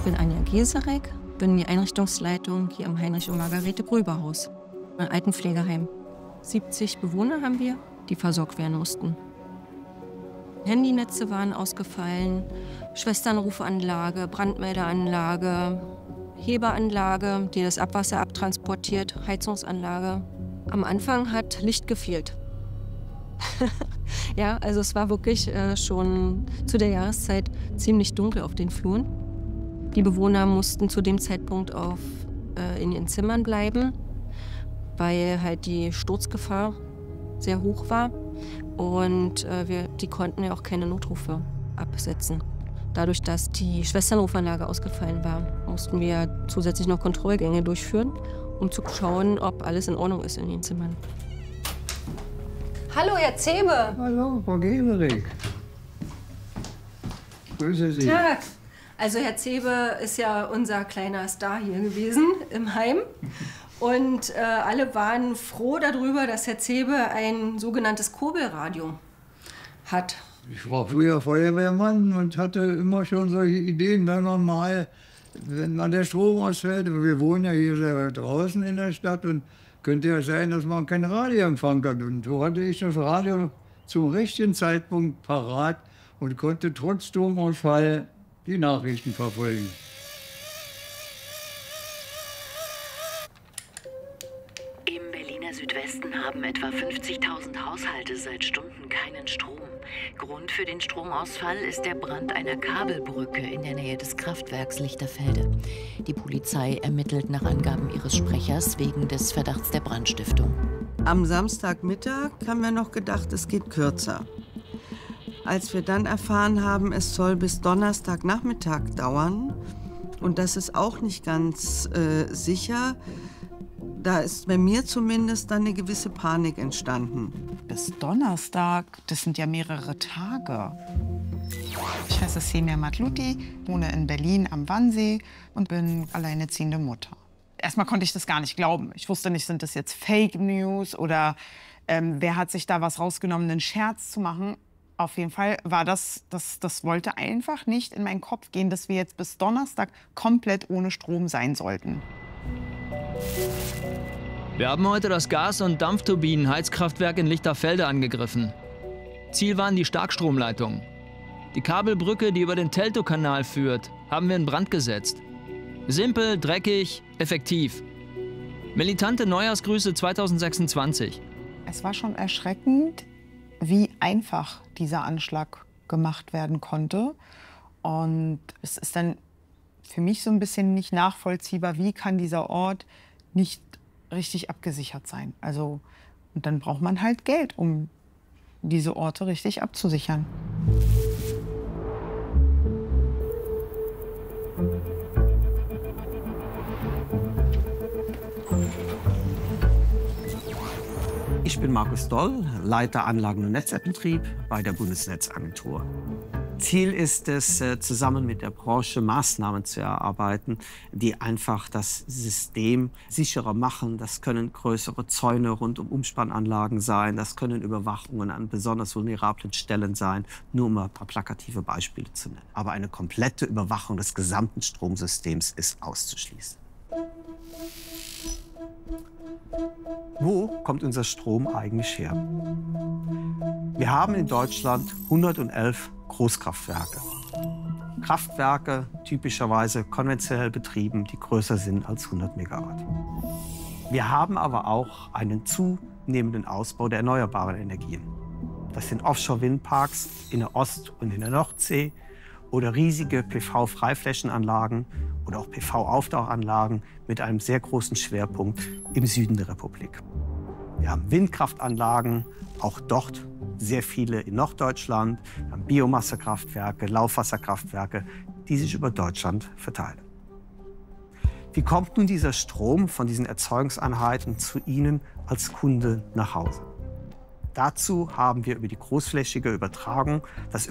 bin Anja Geserek, bin die Einrichtungsleitung hier im Heinrich-und-Margarete-Gröber-Haus, ein Altenpflegeheim. 70 Bewohner haben wir, die versorgt werden mussten. Handynetze waren ausgefallen, Schwesternrufanlage, Brandmeldeanlage, Hebeanlage, die das Abwasser abtransportiert, Heizungsanlage. Am Anfang hat Licht gefehlt. Ja, also es war wirklich schon zu der Jahreszeit ziemlich dunkel auf den Fluren. Die Bewohner mussten zu dem Zeitpunkt in ihren Zimmern bleiben, weil halt die Sturzgefahr sehr hoch war. Und die konnten ja auch keine Notrufe absetzen. Dadurch, dass die Schwesternrufanlage ausgefallen war, mussten wir zusätzlich noch Kontrollgänge durchführen, um zu schauen, ob alles in Ordnung ist in den Zimmern. Hallo, Herr Zebe. Hallo, Frau Geserek. Grüße Sie. Tag. Also Herr Zebe ist ja unser kleiner Star hier gewesen im Heim. Und alle waren froh darüber, dass Herr Zebe ein sogenanntes Kurbelradio hat. Ich war früher Feuerwehrmann und hatte immer schon solche Ideen, wenn man mal, wenn man der Strom ausfällt, wir wohnen ja hier selber draußen in der Stadt und könnte ja sein, dass man keinen Radioempfang hat. Und so hatte ich das Radio zum richtigen Zeitpunkt parat und konnte trotz Stromausfall die Nachrichten verfolgen. Im Berliner Südwesten haben etwa 50.000 Haushalte seit Stunden keinen Strom. Grund für den Stromausfall ist der Brand einer Kabelbrücke in der Nähe des Kraftwerks Lichterfelde. Die Polizei ermittelt nach Angaben ihres Sprechers wegen des Verdachts der Brandstiftung. Am Samstagmittag haben wir noch gedacht, es geht kürzer. Als wir dann erfahren haben, es soll bis Donnerstagnachmittag dauern, und das ist auch nicht ganz sicher, da ist bei mir zumindest dann eine gewisse Panik entstanden. Bis Donnerstag, das sind ja mehrere Tage. Ich heiße Semir Matluti, wohne in Berlin am Wannsee und bin alleinerziehende Mutter. Erstmal konnte ich das gar nicht glauben. Ich wusste nicht, sind das jetzt Fake News oder wer hat sich da was rausgenommen, einen Scherz zu machen. Auf jeden Fall war das wollte einfach nicht in meinen Kopf gehen, dass wir jetzt bis Donnerstag komplett ohne Strom sein sollten. Wir haben heute das Gas- und Dampfturbinen-Heizkraftwerk in Lichterfelde angegriffen. Ziel waren die Starkstromleitungen. Die Kabelbrücke, die über den Teltow-Kanal führt, haben wir in Brand gesetzt. Simpel, dreckig, effektiv. Militante Neujahrsgrüße 2026. Es war schon erschreckend, wie einfach dieser Anschlag gemacht werden konnte. Und es ist dann für mich so ein bisschen nicht nachvollziehbar, wie kann dieser Ort nicht richtig abgesichert sein. Also, und dann braucht man halt Geld, um diese Orte richtig abzusichern. Ich bin Markus Doll, Leiter Anlagen- und Netzwerkbetrieb bei der Bundesnetzagentur. Ziel ist es, zusammen mit der Branche Maßnahmen zu erarbeiten, die einfach das System sicherer machen. Das können größere Zäune rund um Umspannanlagen sein, das können Überwachungen an besonders vulnerablen Stellen sein, nur um ein paar plakative Beispiele zu nennen. Aber eine komplette Überwachung des gesamten Stromsystems ist auszuschließen. Wo kommt unser Strom eigentlich her? Wir haben in Deutschland 111 Großkraftwerke. Kraftwerke, typischerweise konventionell betrieben, die größer sind als 100 Megawatt. Wir haben aber auch einen zunehmenden Ausbau der erneuerbaren Energien. Das sind Offshore-Windparks in der Ost- und in der Nordsee oder riesige PV-Freiflächenanlagen oder auch PV-Aufdaueranlagen mit einem sehr großen Schwerpunkt im Süden der Republik. Wir haben Windkraftanlagen, auch dort sehr viele in Norddeutschland. Wir haben Biomassekraftwerke, Laufwasserkraftwerke, die sich über Deutschland verteilen. Wie kommt nun dieser Strom von diesen Erzeugungseinheiten zu Ihnen als Kunde nach Hause? Dazu haben wir über die großflächige Übertragung das